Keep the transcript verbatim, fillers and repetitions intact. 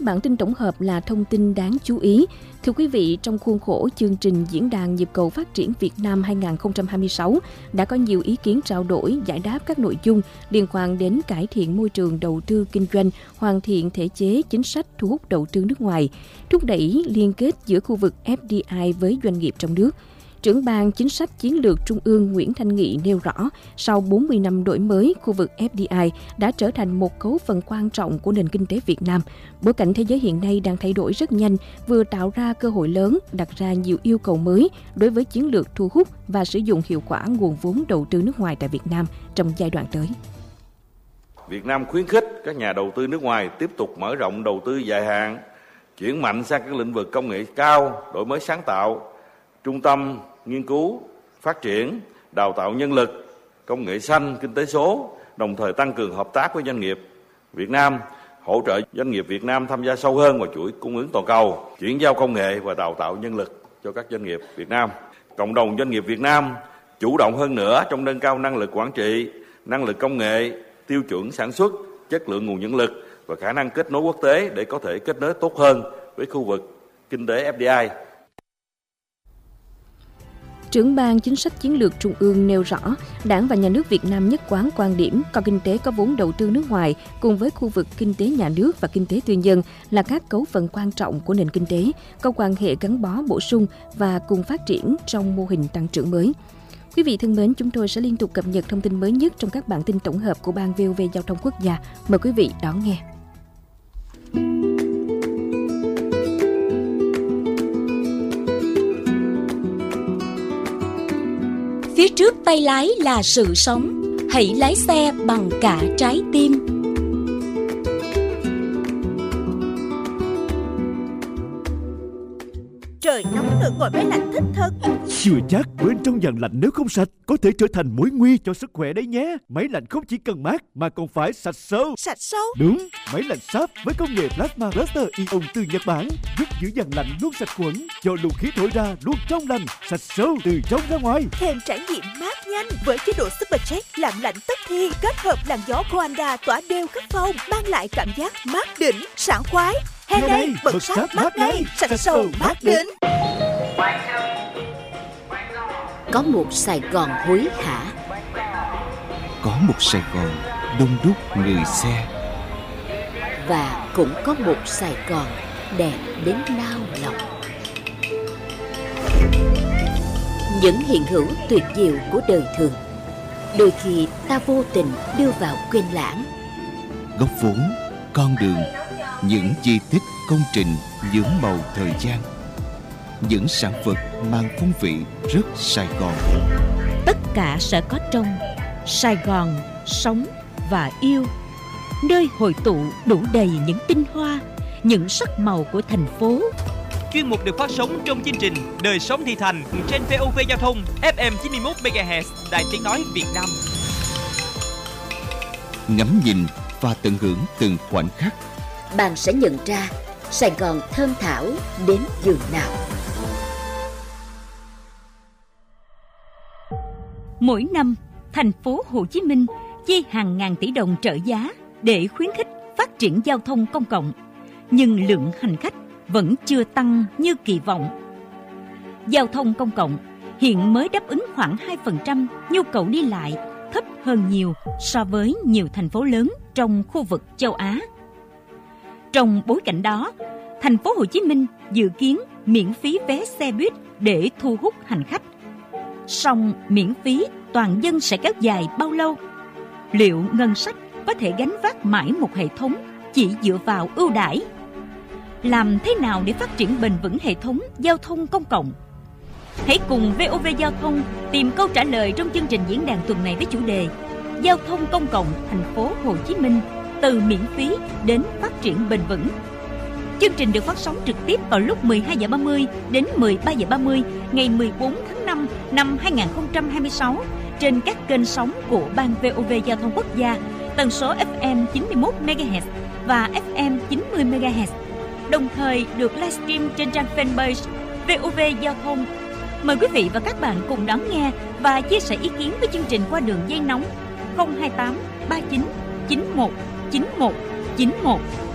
các bản tin tổng hợp là thông tin đáng chú ý. Thưa quý vị, trong khuôn khổ chương trình Diễn đàn Nhịp cầu Phát triển Việt Nam hai không hai sáu đã có nhiều ý kiến trao đổi, giải đáp các nội dung liên quan đến cải thiện môi trường đầu tư kinh doanh, hoàn thiện thể chế chính sách thu hút đầu tư nước ngoài, thúc đẩy liên kết giữa khu vực ép đê i với doanh nghiệp trong nước. Trưởng ban Chính sách Chiến lược Trung ương Nguyễn Thanh Nghị nêu rõ, sau bốn mươi năm đổi mới, khu vực ép đê i đã trở thành một cấu phần quan trọng của nền kinh tế Việt Nam. Bối cảnh thế giới hiện nay đang thay đổi rất nhanh, vừa tạo ra cơ hội lớn, đặt ra nhiều yêu cầu mới đối với chiến lược thu hút và sử dụng hiệu quả nguồn vốn đầu tư nước ngoài tại Việt Nam trong giai đoạn tới. Việt Nam khuyến khích các nhà đầu tư nước ngoài tiếp tục mở rộng đầu tư dài hạn, chuyển mạnh sang các lĩnh vực công nghệ cao, đổi mới sáng tạo, trung tâm nghiên cứu, phát triển, đào tạo nhân lực, công nghệ xanh, kinh tế số, đồng thời tăng cường hợp tác với doanh nghiệp Việt Nam, hỗ trợ doanh nghiệp Việt Nam tham gia sâu hơn vào chuỗi cung ứng toàn cầu, chuyển giao công nghệ và đào tạo nhân lực cho các doanh nghiệp Việt Nam. Cộng đồng doanh nghiệp Việt Nam chủ động hơn nữa trong nâng cao năng lực quản trị, năng lực công nghệ, tiêu chuẩn sản xuất, chất lượng nguồn nhân lực và khả năng kết nối quốc tế để có thể kết nối tốt hơn với khu vực kinh tế ép đê i. Trưởng ban Chính sách Chiến lược Trung ương nêu rõ, Đảng và Nhà nước Việt Nam nhất quán quan điểm coi kinh tế có vốn đầu tư nước ngoài cùng với khu vực kinh tế nhà nước và kinh tế tư nhân là các cấu phần quan trọng của nền kinh tế, có quan hệ gắn bó bổ sung và cùng phát triển trong mô hình tăng trưởng mới. Quý vị thân mến, chúng tôi sẽ liên tục cập nhật thông tin mới nhất trong các bản tin tổng hợp của Ban vê o vê Giao thông Quốc gia. Mời quý vị đón nghe. Phía trước tay lái là sự sống, hãy lái xe bằng cả trái tim. Trời nóng được ngồi máy lạnh thích thật. Chưa chắc, bên trong dàn lạnh nếu không sạch có thể trở thành mối nguy cho sức khỏe đấy nhé. Máy lạnh không chỉ cần mát mà còn phải sạch sâu. Sạch sâu? Đúng, máy lạnh Sharp với công nghệ Plasma Cluster Ion từ Nhật Bản giúp giữ dàn lạnh luôn sạch khuẩn, cho luồng khí thổi ra luôn trong lành, sạch sâu từ trong ra ngoài. Thêm trải nghiệm mát nhanh với chế độ Supercheck làm lạnh tức thì, kết hợp làn gió Coanda tỏa đều khắp phòng, mang lại cảm giác mát đỉnh, sảng khoái. Hè đây, bật Sharp mát ngay, sạch sâu mát đỉnh. Có một Sài Gòn hối hả, có một Sài Gòn đông đúc người xe, và cũng có một Sài Gòn đẹp đến nao lòng. Những hiện hữu tuyệt diệu của đời thường, đôi khi ta vô tình đưa vào quên lãng. Góc phố, con đường, những di tích công trình nhuốm màu thời gian, những sản vật mang phong vị rất Sài Gòn. Tất cả sẽ có trong Sài Gòn sống và yêu, nơi hội tụ đủ đầy những tinh hoa, những sắc màu của thành phố. Chuyên mục được phát sóng trong chương trình Đời sống thị thành trên vê o vê Giao thông ép em chín mươi mốt mê ga héc Đài Tiếng nói Việt Nam. Ngắm nhìn và tận hưởng từng khoảnh khắc, bạn sẽ nhận ra Sài Gòn thơm thảo đến giường nào. Mỗi năm, thành phố Hồ Chí Minh chi hàng ngàn tỷ đồng trợ giá để khuyến khích phát triển giao thông công cộng, nhưng lượng hành khách vẫn chưa tăng như kỳ vọng. Giao thông công cộng hiện mới đáp ứng khoảng hai phần trăm nhu cầu đi lại, thấp hơn nhiều so với nhiều thành phố lớn trong khu vực châu Á. Trong bối cảnh đó, thành phố Hồ Chí Minh dự kiến miễn phí vé xe buýt để thu hút hành khách. Song miễn phí toàn dân sẽ kéo dài bao lâu? Liệu ngân sách có thể gánh vác mãi một hệ thống chỉ dựa vào ưu đãi? Làm thế nào để phát triển bền vững hệ thống giao thông công cộng? Hãy cùng vê o vê Giao thông tìm câu trả lời trong chương trình diễn đàn tuần này với chủ đề Giao thông công cộng thành phố Hồ Chí Minh, từ miễn phí đến phát triển bền vững. Chương trình được phát sóng trực tiếp vào lúc mười hai giờ ba mươi đến mười ba giờ ba mươi ngày mười bốn tháng năm năm hai nghìn không trăm hai mươi sáu trên các kênh sóng của Ban vê o vê Giao thông Quốc gia, tần số ép em chín mươi mốt mê ga héc và ép em chín mươi mê ga héc. Đồng thời được livestream trên trang fanpage vê o vê Giao thông. Mời quý vị và các bạn cùng đón nghe và chia sẻ ý kiến với chương trình qua đường dây nóng không hai tám ba chín chín một chín một chín một.